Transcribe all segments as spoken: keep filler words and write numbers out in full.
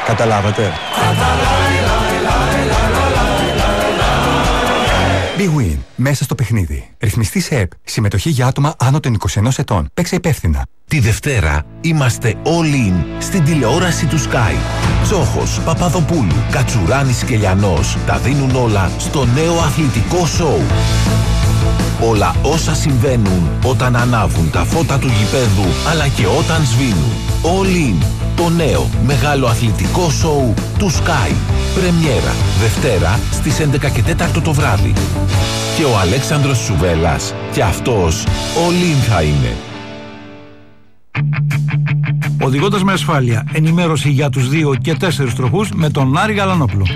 Καταλάβατε? Big Win. Μέσα στο παιχνίδι. Ρυθμιστή σε ΕΠ. Συμμετοχή για άτομα άνω των είκοσι ένα ετών. Παίξε υπεύθυνα. Τη Δευτέρα είμαστε all in στην τηλεόραση του Sky. Τσόχος, Παπαδοπούλου, Κατσουράνης και Λιανός τα δίνουν όλα στο νέο αθλητικό σοου. Όλα όσα συμβαίνουν όταν ανάβουν τα φώτα του γηπέδου αλλά και όταν σβήνουν. All in. Το νέο μεγάλο αθλητικό σοου του Sky. Πρεμιέρα Δευτέρα στις έντεκα και τέσσερα το βράδυ. Και ο Αλέξανδρος Σουβέλλας και αυτός all in θα είναι. Οδηγώντας με ασφάλεια. Ενημέρωση για τους δύο και τέσσερις τροχούς με τον Άρη Γαλανόπουλο.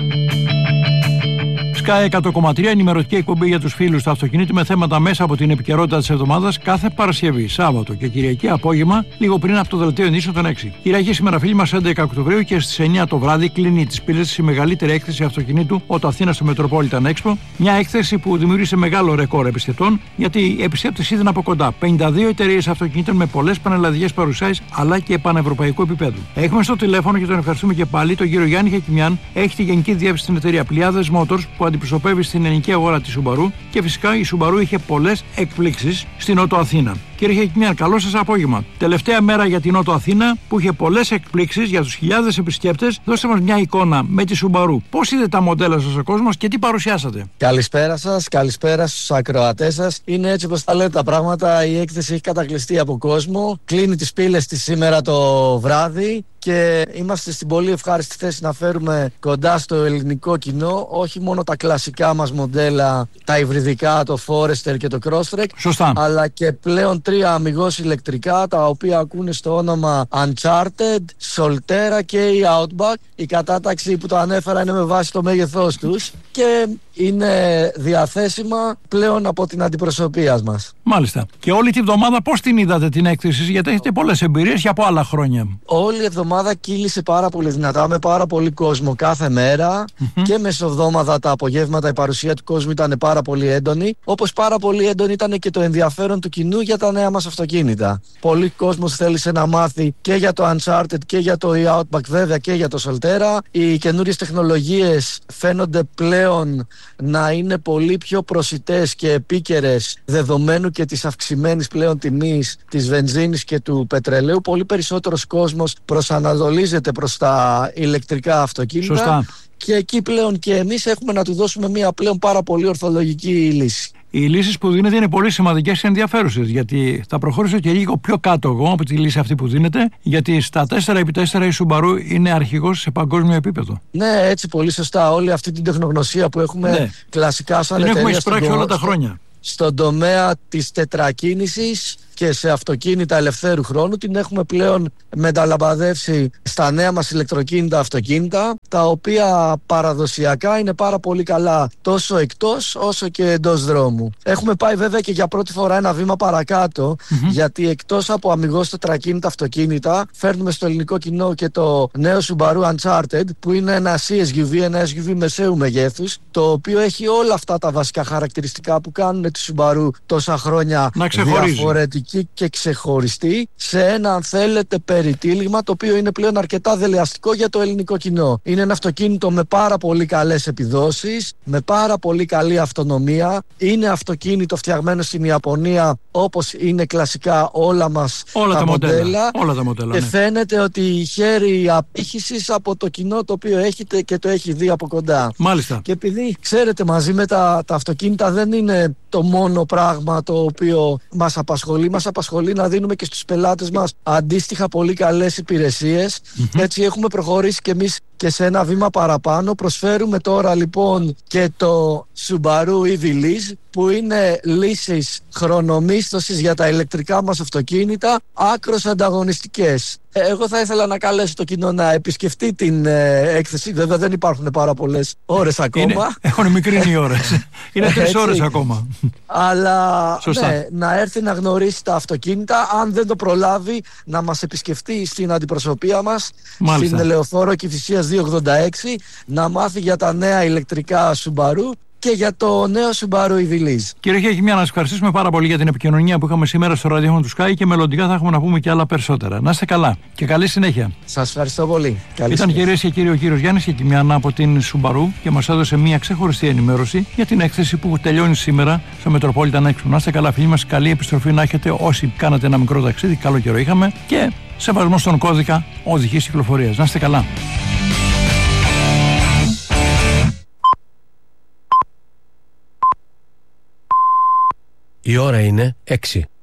Sky εκατό κόμμα τρία, ενημερωτική εκπομπή για τους φίλους του αυτοκινήτου με θέματα μέσα από την επικαιρότητα της εβδομάδας κάθε Παρασκευή, Σάββατο και Κυριακή απόγευμα, λίγο πριν από το δελτίο ειδήσεων των έξι. Κυριακή σήμερα, φίλοι μας, έντεκα Οκτωβρίου και στις εννιά το βράδυ κλείνει τις πύλες της η μεγαλύτερη έκθεση αυτοκινήτου Auto Αθήνα στο Metropolitan Expo. Μια έκθεση που δημιούργησε μεγάλο ρεκόρ επισκεπτών, γιατί οι επισκέπτες είδαν από κοντά πενήντα δύο εταιρείες αυτοκινήτων με πολλές πανελλαδικές παρουσιάσεις αλλά και πανευρωπαϊκού επίπεδου. Έχουμε στο τηλέφωνο και τον ευχαριστούμε και πάλι τον κύριο Γιάννη Χεκιμιάν, έχει τη γενική διεύθυνση στην εταιρεία Pliades Motors που αντιπροσωπεύει στην ελληνική αγορά τη Subaru και φυσικά η Subaru είχε πολλές εκπλήξεις στην Auto Αθήνα. Κύριε Χεκιμιάν, καλό σας απόγευμα. Τελευταία μέρα για την Auto Αθήνα που είχε πολλές εκπλήξεις για τους χιλιάδες επισκέπτες. Δώστε μας μια εικόνα με τη Subaru. Πώς είδε τα μοντέλα σας ο κόσμος και τι παρουσιάσατε? Καλησπέρα σας, καλησπέρα στους ακροατές σας. Είναι έτσι όπως τα λέτε τα πράγματα. Η έκθεση έχει κατακλειστεί από κόσμο. Κλείνει τις πύλες της σήμερα το βράδυ. Και είμαστε στην πολύ ευχάριστη θέση να φέρουμε κοντά στο ελληνικό κοινό όχι μόνο τα κλασικά μας μοντέλα, τα υβριδικά, το Forester και το Crosstrek, σωστά, αλλά και πλέον τρία αμιγώς ηλεκτρικά τα οποία ακούνε στο όνομα Uncharted, Solterra και η Outback. Η κατάταξη που το ανέφερα είναι με βάση το μέγεθός τους και είναι διαθέσιμα πλέον από την αντιπροσωπεία μας. Μάλιστα. Και όλη τη βδομάδα πώς την είδατε την έκθεση, γιατί έχετε πολλές εμπειρίες και από άλλα χρόνια? Όλη η εβδομάδα κύλησε πάρα πολύ δυνατά, με πάρα πολύ κόσμο κάθε μέρα mm-hmm. και μεσοβδόμαδα τα απογεύματα η παρουσία του κόσμου ήταν πάρα πολύ έντονη, όπως πάρα πολύ έντονη ήταν και το ενδιαφέρον του κοινού για τα νέα μας αυτοκίνητα. Πολλοί κόσμος θέλησε να μάθει και για το Uncharted και για το Outback, βέβαια και για το Solterra. Οι καινούριες τεχνολογίες φαίνονται πλέον να είναι πολύ πιο προσιτές και επίκαιρες δεδομένου και της αυξημένης πλέον τιμής της βενζίνης και του πετρελαίου. Πολύ περισσότερος κόσμος προσανατολίζεται προς τα ηλεκτρικά αυτοκίνητα. Σωστά. Και εκεί πλέον και εμείς έχουμε να του δώσουμε μια πλέον πάρα πολύ ορθολογική λύση. Οι λύσεις που δίνετε είναι πολύ σημαντικές και ενδιαφέρουσες, γιατί θα προχωρήσω και λίγο πιο κάτω εγώ από τη λύση αυτή που δίνετε, γιατί στα τέσσερα επί τέσσερα η Subaru είναι αρχηγός σε παγκόσμιο επίπεδο. Ναι, έτσι πολύ σωστά. Όλη αυτή την τεχνογνωσία που έχουμε ναι. κλασικά σαν την εταιρεία έχουμε εισπράξει στον, όλα τα χρόνια. Στον τομέα της τετρακίνησης και σε αυτοκίνητα ελευθέρου χρόνου την έχουμε πλέον μεταλαμπαδεύσει στα νέα μας ηλεκτροκίνητα αυτοκίνητα, τα οποία παραδοσιακά είναι πάρα πολύ καλά τόσο εκτός όσο και εντός δρόμου. Έχουμε πάει βέβαια και για πρώτη φορά ένα βήμα παρακάτω, mm-hmm. γιατί εκτός από αμιγώς τετρακίνητα αυτοκίνητα φέρνουμε στο ελληνικό κοινό και το νέο Subaru Uncharted, που είναι ένα σι ες γιου βι, ένα ες γιου βι μεσαίου μεγέθους, το οποίο έχει όλα αυτά τα βασικά χαρακτηριστικά που κάνουν τη Subaru τόσα χρόνια διαφορετική και ξεχωριστή σε ένα, αν θέλετε, περιτύλιγμα το οποίο είναι πλέον αρκετά δελεαστικό για το ελληνικό κοινό. Είναι ένα αυτοκίνητο με πάρα πολύ καλές επιδόσεις, με πάρα πολύ καλή αυτονομία. Είναι αυτοκίνητο φτιαγμένο στην Ιαπωνία όπως είναι κλασικά όλα μας όλα τα, τα μοντέλα. μοντέλα. Όλα τα μοντέλα, και ναι. φαίνεται ότι χαίρει απήχησης από το κοινό το οποίο έχετε και το έχει δει από κοντά. Μάλιστα. Και επειδή ξέρετε, μαζί με τα, τα αυτοκίνητα δεν είναι το μόνο πράγμα το οποίο μας απασχολεί. Μας απασχολεί να δίνουμε και στους πελάτες μας αντίστοιχα πολύ καλές υπηρεσίες. Mm-hmm. Έτσι έχουμε προχωρήσει και εμείς και σε ένα βήμα παραπάνω. Προσφέρουμε τώρα λοιπόν και το Subaru ι βι Lease, που είναι λύσεις χρονομίσθωσης για τα ηλεκτρικά μας αυτοκίνητα, άκρως ανταγωνιστικές. Εγώ θα ήθελα να καλέσω το κοινό να επισκεφτεί την ε, έκθεση. Βέβαια δεν υπάρχουν πάρα πολλές ώρες ακόμα. Είναι, έχουν μικρύνει οι ώρες. Είναι τρεις ώρες ακόμα. Αλλά ναι, να έρθει να γνωρίσει τα αυτοκίνητα. Αν δεν το προλάβει, να μας επισκεφτεί στην αντιπροσωπεία μας. Μάλιστα. Στην Ελεοφόρο Κηφισίας διακόσια ογδόντα έξι, να μάθει για τα νέα ηλεκτρικά Subaru και για το νέο Subaru Ibiliz. Κύριε Χέκημια, να σας ευχαριστήσουμε πάρα πολύ για την επικοινωνία που είχαμε σήμερα στο ραδιόφωνο του Sky και μελλοντικά θα έχουμε να πούμε και άλλα περισσότερα. Να είστε καλά και καλή συνέχεια. Σας ευχαριστώ πολύ. Καλή Ήταν, κυρίες και κύριοι, ο κύριος Γιάννης Χέκημιαν από την Subaru και μας έδωσε μια ξεχωριστή ενημέρωση για την έκθεση που τελειώνει σήμερα στο Metropolitan Expo. Να είστε καλά, φίλοι μας. Καλή επιστροφή να έχετε όσοι κάνατε ένα μικρό ταξίδι. Καλό καιρό είχαμε και σεβασμό στον κώδικα οδικής κυκλοφορίας. Να είστε καλά. Η ώρα είναι έξι.